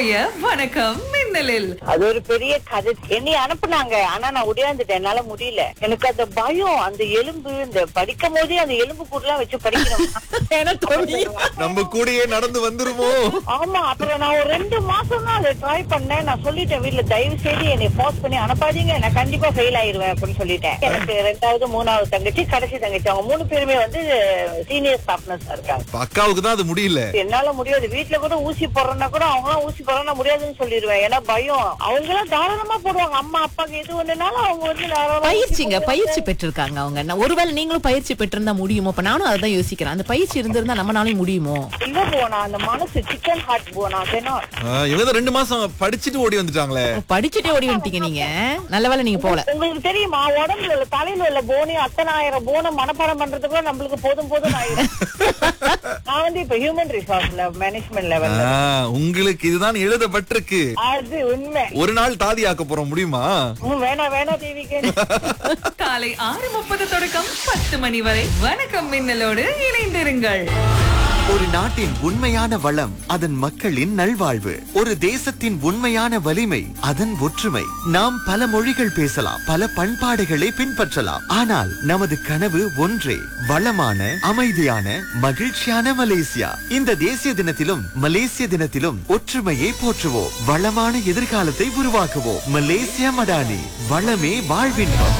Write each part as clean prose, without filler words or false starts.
இன்றைய வணக்கம் மின்னலில் அது ஒரு பெரிய கதை. என்னை அனுப்புனாங்க, ஆனா நான் உடையாந்துட்டேன், என்னால முடியல. எனக்கு அந்த பயம், அந்த எலும்பு, இந்த படிக்கும் போதே அந்த எலும்பு கூடலாம் வச்சு படிக்கணும். நம்ம கூடயே நடந்து வந்துருமோ? ஆமா, அப்புறம் நான் ஒரு 2 மாசம் தான் அதை ட்ரை பண்ணேன். நான் சொல்லிட்டேன் வீட்டுல, தயவு செய்து என்னை போஸ்ட் பண்ணி அனுப்பாதீங்க, நான் கண்டிப்பா ஃபெயில் ஆயிருவேன் அப்படின்னு சொல்லிட்டேன். எனக்கு 2வது 3வது தங்கச்சி, கடைசி தங்கச்சி, அவங்க 3 பேருமே வந்து சீனியர் ஸ்டாஃப்னர்ஸ் இருக்காங்க. அக்காவுக்கு தான் அது முடியல. என்னால முடியாது. வீட்டுல கூட ஊசி போடுறேன்னா கூட அவங்க ஊசி போடுறா முடியாதுன்னு சொல்லிடுவேன். ஏன்னா பயம். அவங்க எல்லாம் தாராளமா போடுவாங்க. அம்மா அப்பாக்கு எது ஒண்ணுனாலும் அவங்க வந்து பயிற்சி பெற்றிருக்காங்க அவங்க. ஒருவேளை நீங்களும் பயிற்சி பெற்றிருந்தா முடியுமோ? இப்ப நானும் அதான் யோசிக்கிறேன். அந்த பயிற்சி இருந்திருந்தா நம்மளாலையும் முடியுமோ? இல்ல போனா அந்த மனசு சிக்கன் ஹார்ட் போனா. இவங்க 2 மாசம் படிச்சுட்டு ஓடி வந்துட்டாங்களே. படிச்சுட்டே ஓடி வந்துட்டீங்க நீங்க. நல்ல வேளை நீங்க போல. உங்களுக்கு தெரியுமா, உடம்புல உள்ள தலையில உள்ள போனி அத்தனை ஆயிரம் போனை மனப்பாடம் பண்றதுக்குள்ள நம்மளுக்கு போதும் ஆயிரும். நான் வந்து இப்ப ஹியூமன் ரிசோர்ஸ்ல மேனேஜ்மெண்ட் லெவல்ல. உங்களுக்கு இதுதான் எழுதப்பட்டிருக்கு. அது உண்மை. ஒரு நாள் தாதி ஆக்க போறோம், முடியுமா? வேணா தேவிக்கு. காலை 6:30 தொடக்கம் 10 மணி வரை வணக்கம் மின்னலோடு இணைந்திருங்கள். ஒரு நாட்டின் உண்மையான வளம் அதன் மக்களின் நல்வாழ்வு. ஒரு தேசத்தின் உண்மையான வலிமை அதன் ஒற்றுமை. நாம் பல மொழிகள் பேசலாம், பல பண்பாடுகளை பின்பற்றலாம், ஆனால் நமது கனவு ஒன்றே, வளமான, அமைதியான, மகிழ்ச்சியான மலேசியா. இந்த தேசிய தினத்திலும் மலேசிய தினத்திலும் ஒற்றுமையை போற்றுவோம், வளமான எதிர்காலத்தை உருவாக்குவோம். மலேசியா மடானி, வளமே வாழ்வின்பம்.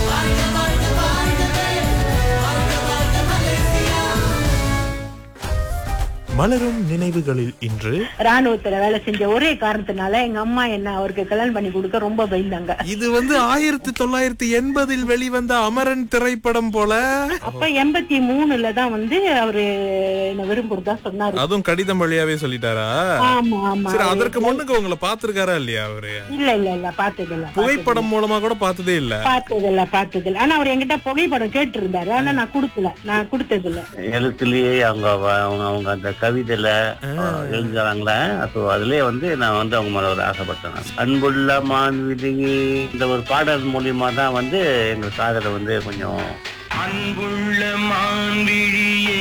மலரும் நினைவுகளில் இன்று ராணுவத்துல வேலை செஞ்ச ஒரே காரணத்தினால எங்க அம்மா என்ன அவருக்கு கல்யாணம் பண்ணி கொடுக்க ரொம்ப பயந்தாங்க. இது 1980 வெளிவந்த அமரன் திரைப்படம் போல. அப்ப 83ல தான் வந்து அவரு என்ன விரும்புறதா சொன்னாரு. அதுவும் கடிதம் வழியாவே சொல்லிட்டாரா? ஆமா ஆமா. சரி, அதற்கு முன்னுக்கு உங்களை பாத்துருக்காரா இல்லையா அவரு? இல்ல பார்த்தது இல்ல. புகைப்படம் மூலமா கூட பார்த்ததே இல்ல. பார்த்தது இல்ல. ஆனா அவர் என்கிட்ட புகைப்படம் கேட்டு இருந்தாரு. ஆனா நான் கொடுத்தது இல்ல. எழுத்துலயே அவங்க அந்த கவிதையில எழுதுறாங்களே, அப்போ அதுலயே வந்து நான் வந்து அவங்க மேல ஒரு ஆசைப்பட்டேன். அன்புள்ள மான்விழியே இந்த ஒரு பாடல் மூலியமா தான் வந்து எங்க காதலை வந்து கொஞ்சம். அன்புள்ள மான்விழியே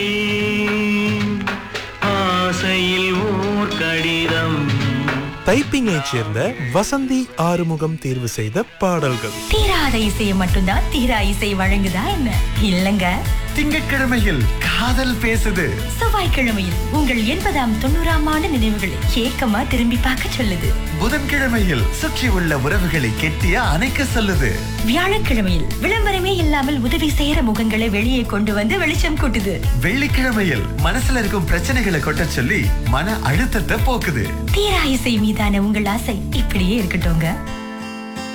ஆசையில் ஓர் கடிதம். டைப்பிங்கை சேர்ந்த வசந்தி ஆறுமுகம் தேர்வு செய்த பாடல்கள். தீராத இசையை மட்டும்தான் தீரா இசை வழங்குதா என்ன? இல்லங்க. திங்கட்கிழமையில் காதல் பேசுது. செவ்வாய்க்கிழமையில் உங்கள் 80ஆம் 90ஆம் ஆண்டு நினைவுகளை ஏக்கமா திரும்பி பார்க்க சொல்லுது. புதன்கிழமையில் சுற்றி உள்ள உறவுகளை கெட்டியா அணைக்க சொல்லுது. வியாழக்கிழமையில் விளம்பரமே இல்லாமல் உதவி செய்யற முகங்களை வெளியே கொண்டு வந்து வெளிச்சம் கூட்டுது. வெள்ளிக்கிழமையில் மனசுல இருக்கும் பிரச்சனைகளை கொட்ட சொல்லி மன அழுத்தத்தை போக்குது. தீரா இசை மீதான உங்கள் ஆசை இப்படியே இருக்கட்டும்ங்க.